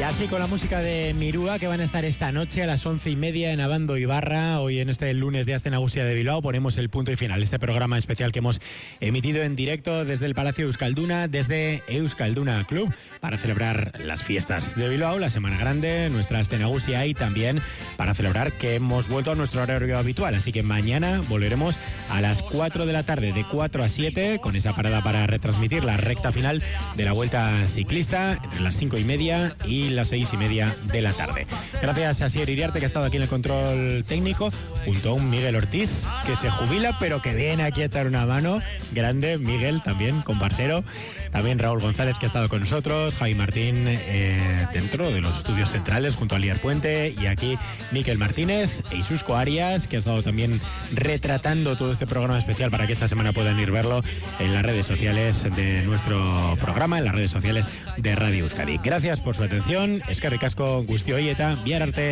Y así con la música de Mirúa, que van a estar esta noche a las 11:30 en Abando Ibarra. Hoy en este lunes de Aste Nagusia de Bilbao ponemos el punto y final. Este programa especial que hemos emitido en directo desde el Palacio Euskalduna, desde Euskalduna Club, para celebrar las fiestas de Bilbao, la Semana Grande, nuestra Aste Nagusia, y también para celebrar que hemos vuelto a nuestro horario habitual. Así que mañana volveremos a las 4 de la tarde, de 4 a 7, con esa parada para retransmitir la recta final de la Vuelta Ciclista, entre las 5:30 y las 6:30 de la tarde. Gracias a Asier Iriarte, que ha estado aquí en el control técnico, junto a un Miguel Ortiz, que se jubila, pero que viene aquí a echar una mano. Grande, Miguel, también, comparsero. También Raúl González, que ha estado con nosotros. Javi Martín, dentro de los estudios centrales, junto a Lier Puente. Y aquí Miquel Martínez e Isusco Arias, que ha estado también retratando todo este programa especial para que esta semana puedan ir verlo en las redes sociales de nuestro programa, en las redes sociales de Radio Euskadi. Gracias por su atención. Eskerrik asko guztioi eta bihar arte.